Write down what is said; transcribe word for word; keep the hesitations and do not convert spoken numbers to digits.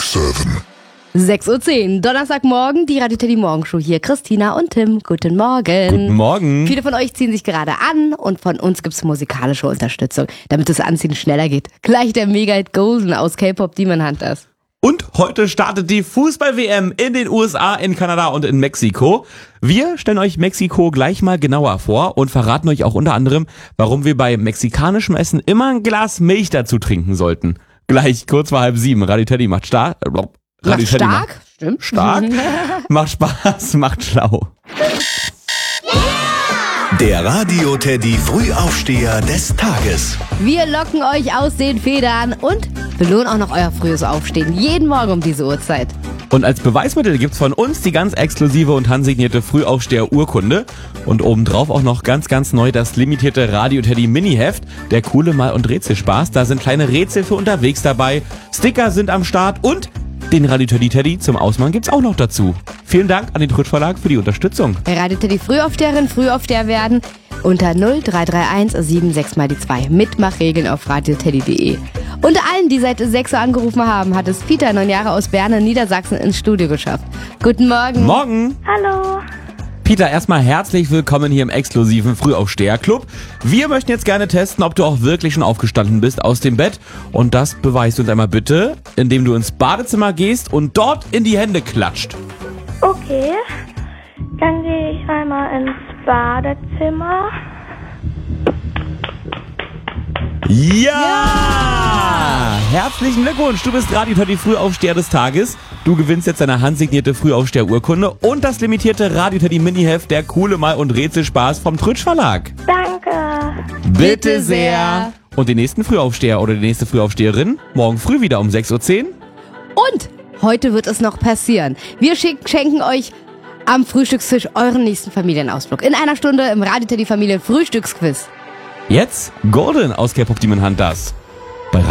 sieben. sechs Uhr zehn, Donnerstagmorgen, die Radio Teddy Morgenshow hier. Christina und Tim, guten Morgen. Guten Morgen. Viele von euch ziehen sich gerade an und von uns gibt's musikalische Unterstützung, damit das Anziehen schneller geht. Gleich der Mega-Hit Golden aus K-Pop Demon Hunters. Und heute startet die Fußball-W M in den U S A, in Kanada und in Mexiko. Wir stellen euch Mexiko gleich mal genauer vor und verraten euch auch unter anderem, warum wir bei mexikanischem Essen immer ein Glas Milch dazu trinken sollten. Gleich kurz vor halb sieben. Radio Teddy macht stark. Äh, Radio Macht Teddy stark? Macht Stimmt. stark. Macht Spaß, macht schlau. Der Radio Teddy Frühaufsteher des Tages. Wir locken euch aus den Federn und belohnen auch noch euer frühes Aufstehen. Jeden Morgen um diese Uhrzeit. Und als Beweismittel gibt's von uns die ganz exklusive und handsignierte Frühaufsteher-Urkunde. Und obendrauf auch noch ganz, ganz neu das limitierte Radio Teddy Mini-Heft. Der coole Mal- und Rätselspaß. Da sind kleine Rätsel für unterwegs dabei. Sticker sind am Start und den Radio Teddy Teddy zum Ausmachen gibt's auch noch dazu. Vielen Dank an den Tritsch Verlag für die Unterstützung. Radio Teddy Frühaufsteherin, Frühaufsteher werden unter null drei drei eins sieben sechs mal die zwei. Mitmachregeln auf radio teddy punkt de. Unter allen, die seit sechs Uhr angerufen haben, hat es Peter, neun Jahre aus Bern in Niedersachsen, ins Studio geschafft. Guten Morgen. Morgen. Hallo. Peter, erstmal herzlich willkommen hier im exklusiven Frühaufsteher-Club. Wir möchten jetzt gerne testen, ob du auch wirklich schon aufgestanden bist aus dem Bett. Und das beweist du uns einmal bitte, indem du ins Badezimmer gehst und dort in die Hände klatscht. Okay. Dann gehe ich einmal ins Badezimmer. Ja! ja! Herzlichen Glückwunsch, du bist Radio Teddy Frühaufsteher des Tages. Du gewinnst jetzt deine handsignierte Frühaufsteher-Urkunde und das limitierte Radio Teddy Mini-Heft, der coole Mal- und Rätselspaß vom Tritsch Verlag. Danke. Bitte sehr. Und den nächsten Frühaufsteher oder die nächste Frühaufsteherin morgen früh wieder um sechs Uhr zehn. Und heute wird es noch passieren. Wir schick- schenken euch am Frühstückstisch euren nächsten Familienausflug. In einer Stunde im Radio Teddy Familien Frühstücksquiz. Jetzt Golden aus K-Pop Demon Hunters.